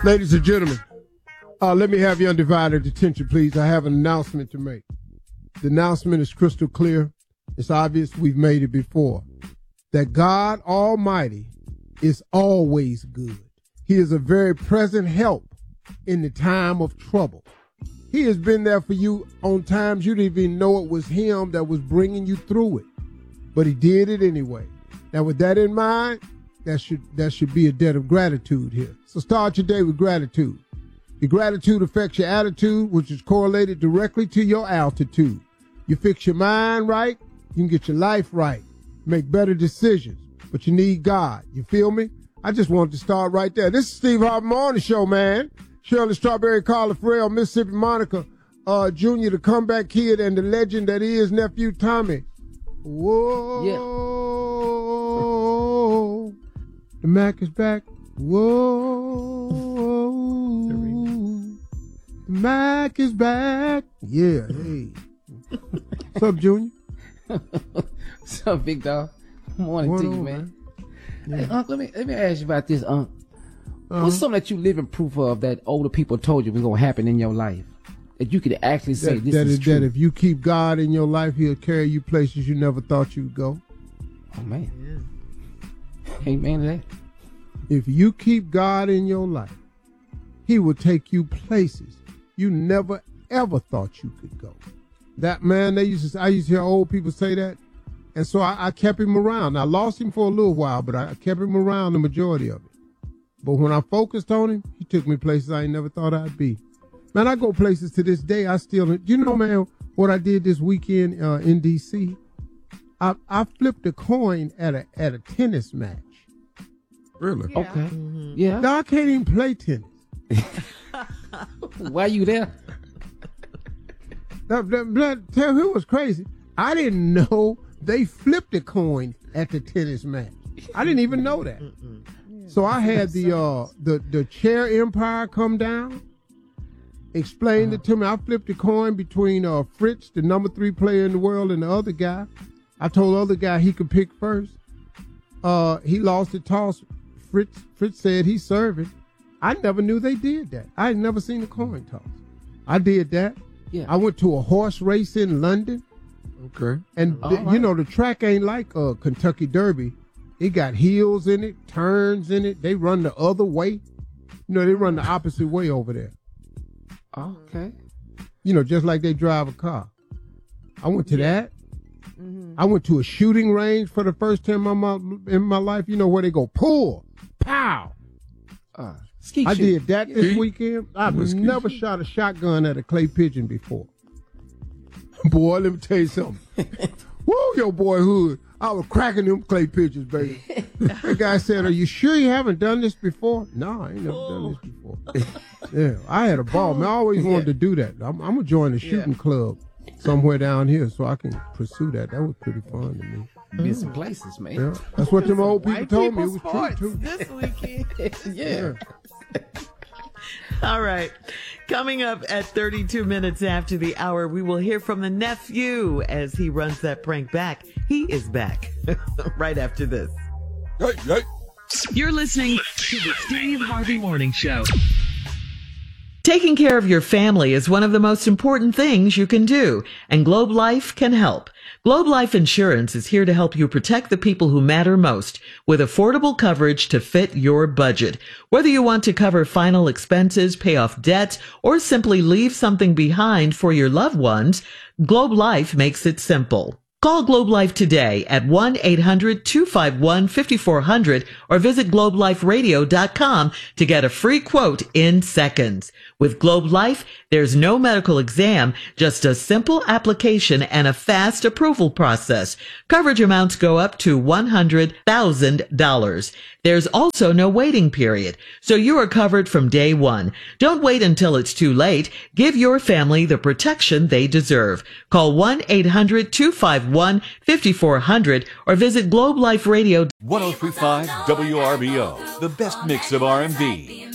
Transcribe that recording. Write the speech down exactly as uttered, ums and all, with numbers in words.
Ladies and gentlemen, uh, let me have your undivided attention, please. I have an announcement to make. The announcement is crystal clear. It's obvious we've made it before. That God Almighty is always good. He is a very present help in the time of trouble. He has been there for you on times you didn't even know it was him that was bringing you through it. But he did it anyway. Now, with that in mind, that should that should be a debt of gratitude here. So start your day with gratitude. Your gratitude affects your attitude, which is correlated directly to your altitude. You fix your mind right, you can get your life right, make better decisions, but you need God. You feel me? I just wanted to start right there. This is Steve Harvey Morning Show, man. Shirley Strawberry, Carla Farrell, Mississippi Monica, uh, Junior, the comeback kid, and the legend that is nephew Tommy. Whoa. Yeah. The Mac is back. Whoa. The Mac is back. Yeah, hey. What's up, Junior? What's up, big dog? Morning What to you, on, man. man? Hey, Unc, let me let me ask you about this, Unc. Uh-huh. What's something that you living proof of that older people told you was gonna happen in your life? That you could actually say That, this that is is true. that if you keep God in your life, he'll carry you places you never thought you'd go. Oh man. Amen to that. If you keep God in your life, he will take you places you never ever thought you could go. That man, they used to, I used to hear old people say that, and so I, I kept him around. I lost him for a little while, but I kept him around the majority of it. But when I focused on him, he took me places I ain't never thought I'd be. Man, I go places to this day. I still, you know, man, what I did this weekend uh, in D C. I I flipped a coin at a at a tennis match. Really? Yeah. Okay. Mm-hmm. Yeah. Now I can't even play tennis. Why you there? Now, that, that, tell me what's crazy. I didn't know they flipped a coin at the tennis match. I didn't even know that. So I had the uh the the chair empire come down, explained it to me. I flipped a coin between uh Fritz, the number three player in the world, and the other guy. I told the other guy he could pick first. Uh, he lost the toss. Fritz Fritz said he's serving. I never knew they did that. I had never seen a coin toss. I did that. Yeah. I went to a horse race in London. Okay. And All the, right. you know, the track ain't like a Kentucky Derby. It got hills in it, turns in it. They run the other way. You know, they run the opposite way over there. Okay. You know, just like they drive a car. I went to that. Mm-hmm. I went to a shooting range for the first time in my, in my life. You know, where they go pull, pow. Uh, ski I shoot. did that this Ski? weekend. I've Ski never shoot? shot a shotgun at a clay pigeon before. Boy, let me tell you something. Woo, your boyhood. I was cracking them clay pigeons, baby. The guy said, are you sure you haven't done this before? No, I ain't never done this before. Yeah, I had a ball. Man, I always wanted to do that. I'm, I'm going to join a shooting club somewhere down here so I can pursue that. That was pretty fun to me. Been some places, man. Yeah, that's what them old people White told me. It people was sports true, too. this weekend. Yeah. All right. Coming up at thirty-two minutes after the hour, we will hear from the nephew as he runs that prank back. He is back right after this. Hey, hey. You're listening to the Steve Harvey Morning Show. Taking care of your family is one of the most important things you can do, and Globe Life can help. Globe Life Insurance is here to help you protect the people who matter most with affordable coverage to fit your budget. Whether you want to cover final expenses, pay off debt, or simply leave something behind for your loved ones, Globe Life makes it simple. Call Globe Life today at one eight hundred two five one five four zero zero or visit globe life radio dot com to get a free quote in seconds. With Globe Life, there's no medical exam, just a simple application and a fast approval process. Coverage amounts go up to one hundred thousand dollars. There's also no waiting period, so you are covered from day one. Don't wait until it's too late. Give your family the protection they deserve. Call one eight hundred two five one five four zero zero or visit globe life radio. one oh three point five W R B O, the best mix of R and B.